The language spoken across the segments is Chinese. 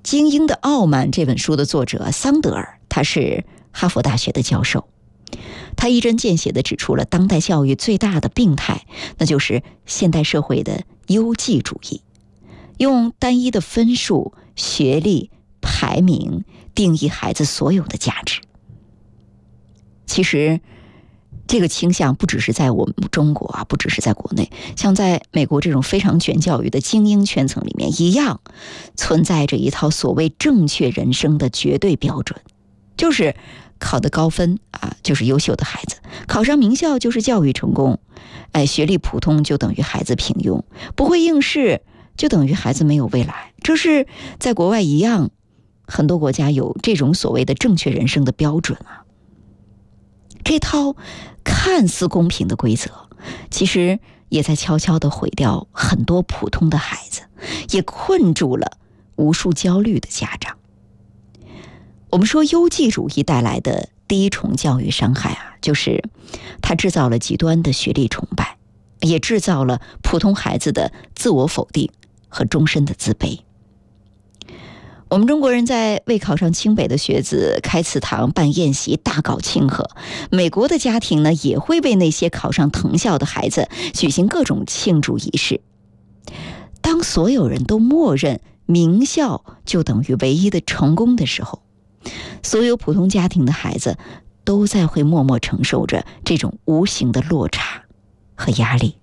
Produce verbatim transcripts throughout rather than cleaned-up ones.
精英的傲慢》这本书的作者桑德尔，他是哈佛大学的教授，他一针见血地指出了当代教育最大的病态，那就是现代社会的优绩主义，用单一的分数、学历、排名定义孩子所有的价值。其实这个倾向不只是在我们中国啊，不只是在国内，像在美国这种非常卷教育的精英圈层里面一样，存在着一套所谓正确人生的绝对标准，就是考得高分啊，就是优秀的孩子；考上名校就是教育成功；哎，学历普通就等于孩子平庸；不会应试就等于孩子没有未来。这是在国外一样，很多国家有这种所谓的正确人生的标准啊。这套看似公平的规则，其实也在悄悄地毁掉很多普通的孩子，也困住了无数焦虑的家长。我们说优绩主义带来的第一重教育伤害啊，就是它制造了极端的学历崇拜，也制造了普通孩子的自我否定和终身的自卑。我们中国人在为考上清北的学子开祠堂、办宴席、大搞庆贺，美国的家庭呢，也会为那些考上藤校的孩子举行各种庆祝仪式。当所有人都默认名校就等于唯一的成功的时候，所有普通家庭的孩子都在会默默承受着这种无形的落差和压力。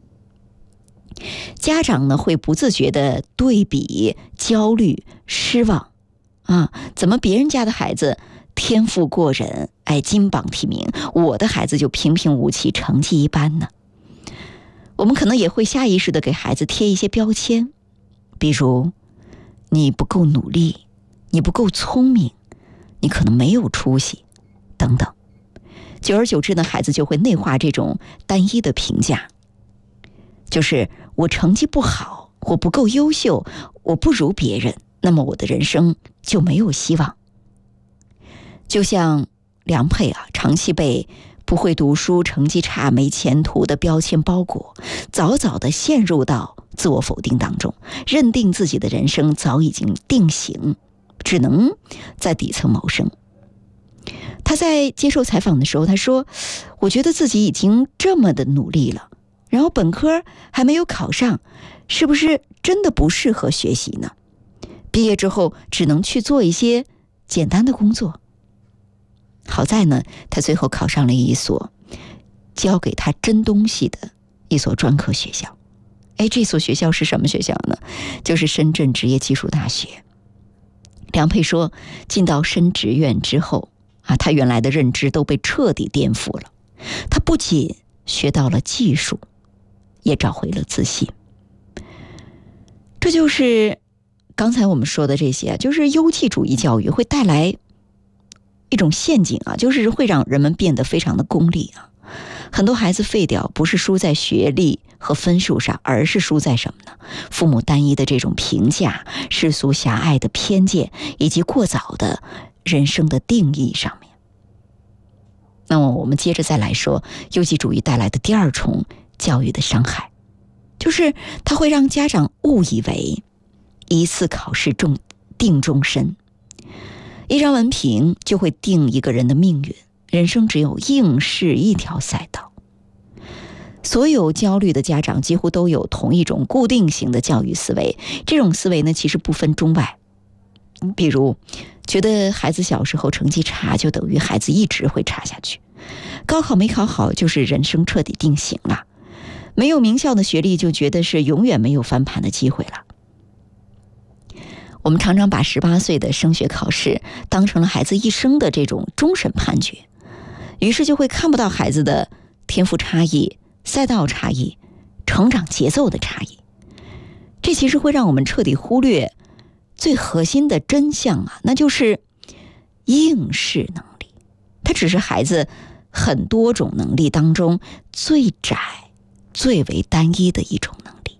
家长呢会不自觉的对比、焦虑、失望啊，怎么别人家的孩子天赋过人，哎，金榜题名，我的孩子就平平无奇，成绩一般呢？我们可能也会下意识的给孩子贴一些标签，比如你不够努力，你不够聪明，你可能没有出息等等。久而久之呢，孩子就会内化这种单一的评价，就是我成绩不好，我不够优秀，我不如别人，那么我的人生就没有希望。就像梁佩啊，长期被不会读书、成绩差、没前途的标签包裹，早早地陷入到自我否定当中，认定自己的人生早已经定型，只能在底层谋生。他在接受采访的时候，他说，我觉得自己已经这么的努力了，然后本科还没有考上，是不是真的不适合学习呢？毕业之后只能去做一些简单的工作。好在呢，他最后考上了一所教给他真东西的一所专科学校。哎，这所学校是什么学校呢？就是深圳职业技术大学。梁佩说，进到深职院之后啊，他原来的认知都被彻底颠覆了。他不仅学到了技术，也找回了自信。这就是刚才我们说的这些，就是优绩主义教育会带来一种陷阱啊，就是会让人们变得非常的功利啊。很多孩子废掉不是输在学历和分数上，而是输在什么呢？父母单一的这种评价、世俗狭隘的偏见，以及过早的人生的定义上面。那么我们接着再来说优绩主义带来的第二重教育的伤害，就是它会让家长误以为一次考试中定终身，一张文凭就会定一个人的命运，人生只有应试一条赛道。所有焦虑的家长几乎都有同一种固定型的教育思维，这种思维呢，其实不分中外。比如觉得孩子小时候成绩差就等于孩子一直会差下去，高考没考好就是人生彻底定型了，没有名校的学历就觉得是永远没有翻盘的机会了。我们常常把十八岁的升学考试当成了孩子一生的这种终审判决，于是就会看不到孩子的天赋差异、赛道差异、成长节奏的差异。这其实会让我们彻底忽略最核心的真相啊，那就是应试能力。它只是孩子很多种能力当中最窄、最为单一的一种能力。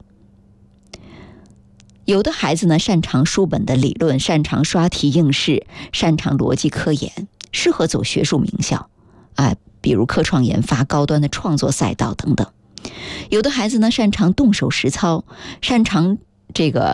有的孩子呢，擅长书本的理论，擅长刷题应试，擅长逻辑科研，适合走学术名校啊，比如科创研发、高端的创作赛道等等。有的孩子呢，擅长动手实操，擅长这个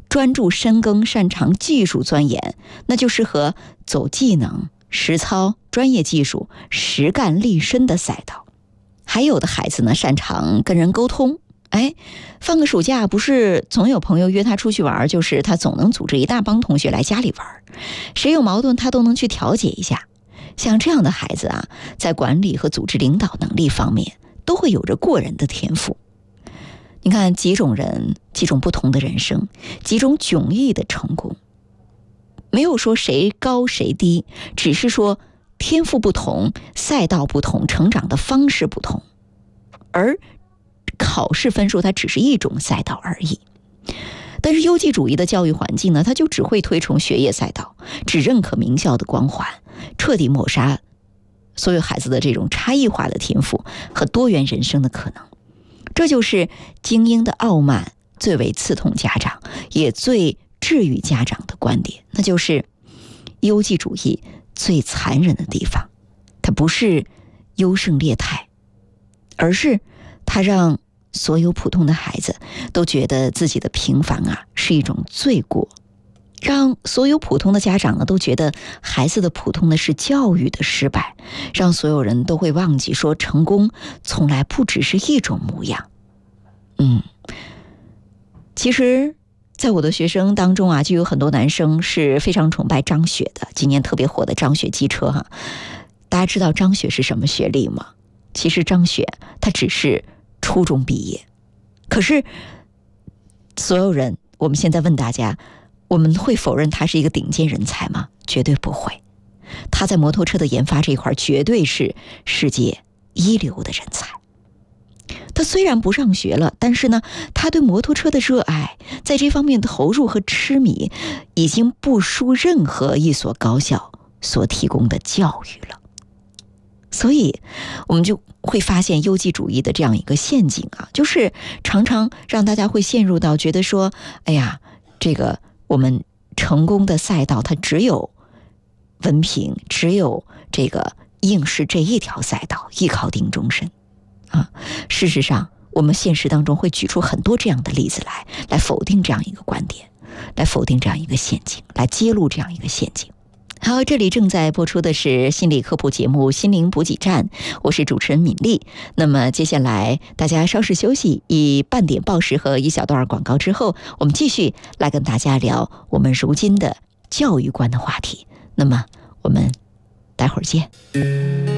专注深耕、擅长技术钻研，那就适合走技能、实操、专业技术、实干立身的赛道。还有的孩子呢，擅长跟人沟通，哎，放个暑假不是总有朋友约他出去玩，就是他总能组织一大帮同学来家里玩，谁有矛盾他都能去调解一下。像这样的孩子啊，在管理和组织领导能力方面都会有着过人的天赋。你看，几种人，几种不同的人生，几种迥异的成功，没有说谁高谁低，只是说天赋不同，赛道不同，成长的方式不同，而考试分数它只是一种赛道而已。但是优绩主义的教育环境呢，它就只会推崇学业赛道，只认可名校的光环，彻底抹杀所有孩子的这种差异化的天赋和多元人生的可能。这就是精英的傲慢最为刺痛家长，也最治愈家长的观点，那就是优绩主义最残忍的地方，它不是优胜劣汰，而是它让所有普通的孩子都觉得自己的平凡啊是一种罪过，让所有普通的家长呢都觉得孩子的普通的是教育的失败，让所有人都会忘记说成功从来不只是一种模样。嗯，其实在我的学生当中啊，就有很多男生是非常崇拜张雪的，今年特别火的张雪机车哈。大家知道张雪是什么学历吗？其实张雪她只是初中毕业，可是所有人，我们现在问大家，我们会否认他是一个顶尖人才吗？绝对不会。他在摩托车的研发这一块绝对是世界一流的人才。他虽然不上学了，但是呢，他对摩托车的热爱，在这方面的投入和痴迷，已经不输任何一所高校所提供的教育了。所以我们就会发现优绩主义的这样一个陷阱啊，就是常常让大家会陷入到觉得说，哎呀，这个我们成功的赛道它只有文凭，只有这个应试这一条赛道，一考定终身啊。事实上我们现实当中会举出很多这样的例子来来否定这样一个观点，来否定这样一个陷阱，来揭露这样一个陷阱。好，这里正在播出的是心理科普节目《心灵补给站》，我是主持人敏丽。那么接下来大家稍事休息，以半点报时和一小段广告之后，我们继续来跟大家聊我们如今的教育观的话题。那么我们待会儿见。